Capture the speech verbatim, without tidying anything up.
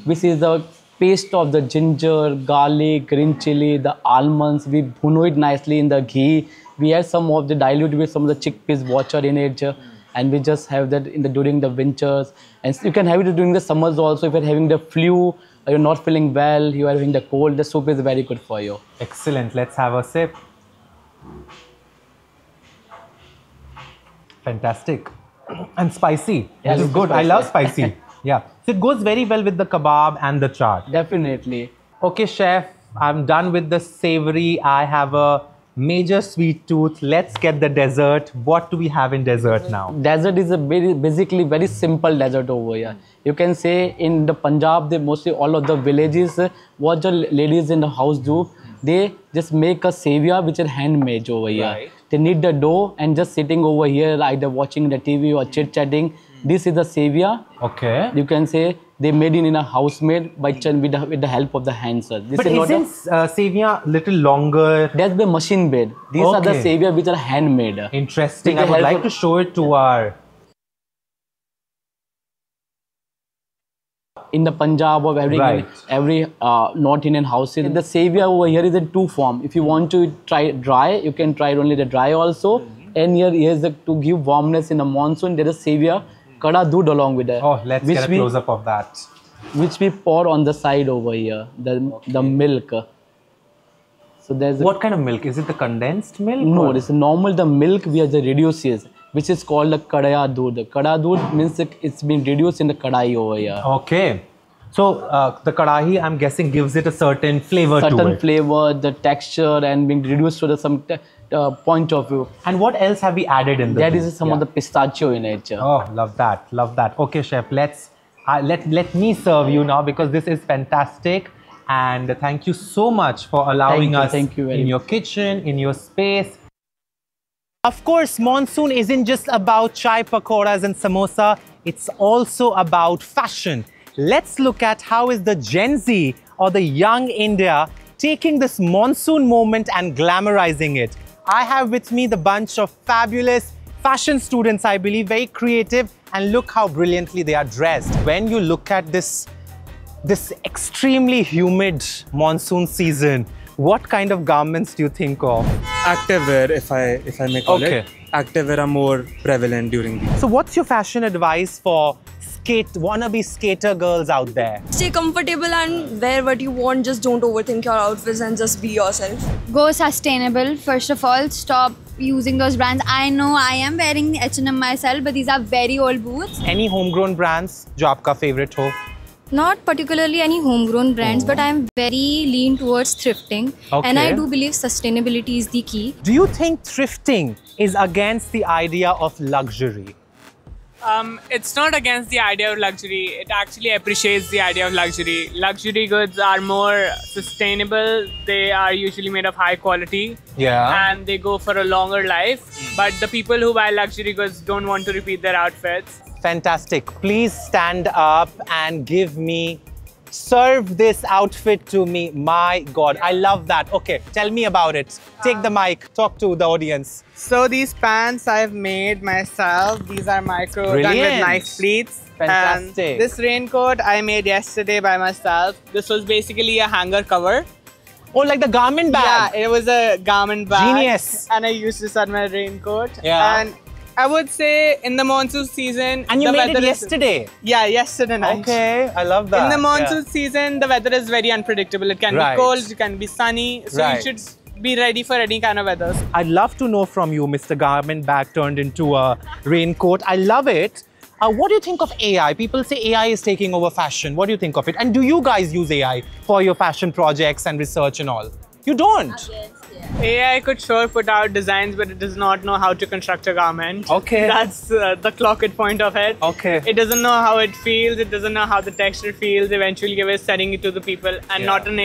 which is the paste of the ginger, garlic, green chili, the almonds. We bhun it nicely in the ghee. We add some of the dilute with some of the chickpeas water in it, and we just have that in the during the winters. And you can have it during the summers also. If you're having the flu, or you're not feeling well, you are having the cold, the soup is very good for you. Excellent. Let's have a sip. Fantastic. And spicy. Yeah, this is good. I love spicy. Yeah. So it goes very well with the kebab and the chaat. Definitely. Okay, chef, I'm done with the savory. I have a major sweet tooth. Let's get the dessert. What do we have in dessert now? Dessert is a very, basically very simple dessert over here. You can say in the Punjab, they mostly all of the villages, uh, what the ladies in the house do, they just make a savior which is handmade over here. Right. They knead the dough and just sitting over here, either watching the T V or chit-chatting. This is the savior. Okay. You can say they made it in a house-made by with the, with the help of the hands. Sir. This But is isn't not a, uh, savior little longer? that's the machine made. These are the Okay. savior which are handmade. Interesting. With I the would help like of- to show it to our... In the Punjab or every Right. every uh, North Indian houses, the savior over here is in two form. If you want to try it dry, you can try it only the dry also. And here here's the, to give warmness in the monsoon. There is savior, kada doodh along with that. Oh, let's which get a we, close-up of that. Which we pour on the side over here, the the milk. So there's a, What kind of milk? Is it the condensed milk? no, or- it's normal the milk we are the reduces, which is called the kadaya doodh. Kada doodh means it, it's been reduced in the kadai over here. Okay. So uh, the kadahi, I'm guessing, gives it a certain flavor to Certain it. flavor, the texture, and being reduced to the some te- uh, point of view. And what else have we added in the There ghee? is some Yeah. of the pistachio in it. Oh, love that, love that. Okay, chef, let's uh, let let me serve you now because this is fantastic. And thank you so much for allowing Thank you, us thank you very in your kitchen, in your space. Of course, monsoon isn't just about chai pakoras and samosa. It's also about fashion. Let's look at how is the Gen Z or the young India taking this monsoon moment and glamorizing it. I have with me the bunch of fabulous fashion students, I believe, very creative, and look how brilliantly they are dressed. When you look at this, this extremely humid monsoon season, what kind of garments do you think of? Activewear, if I if I may call Okay. it. Activewear are more prevalent during the. So what's your fashion advice for skate wannabe skater girls out there? Stay comfortable and wear what you want. Just don't overthink your outfits and just be yourself. Go sustainable. First of all, stop using those brands. I know I am wearing H and M myself, but these are very old boots. Any homegrown brands जो आपका favorite हो? Not particularly any homegrown brands, but I am very lean towards thrifting. And I Okay. do believe sustainability is the key. Do you think thrifting is against the idea of luxury? Um, it's not against the idea of luxury. It actually appreciates the idea of luxury. Luxury goods are more sustainable. They are usually made of high quality. Yeah. And they go for a longer life. But the people who buy luxury goods don't want to repeat their outfits. Fantastic. Please stand up and give me, serve this outfit to me. My God, I love that. Okay, tell me about it. Take the mic, talk to the audience. So these pants I've made myself. These are micro done with Brilliant. nice pleats. Fantastic. And this raincoat I made yesterday by myself. This was basically a hanger cover. Oh, like the garment bag. Yeah, it was a garment bag. Genius. And I used this on my raincoat. Yeah. And I would say in the monsoon season, And you the made it weather is- yesterday. Yeah, yesterday night. Okay, I love that. In the monsoon Yeah. season, the weather is very unpredictable. It can Right. be cold, it can be sunny. So Right. you should be ready for any kind of weather. I'd love to know from you, Mister Garment Bag turned into a raincoat. I love it. Uh, what do you think of A I? People say A I is taking over fashion. What do you think of it? And do you guys use A I for your fashion projects and research and all? You don't? A I could sure put out designs, but it does not know how to construct a garment. Okay. That's uh, the clocked point of it. Okay. It doesn't know how it feels. It doesn't know how the texture feels. Eventually, we're selling it to the people, and Yeah. not an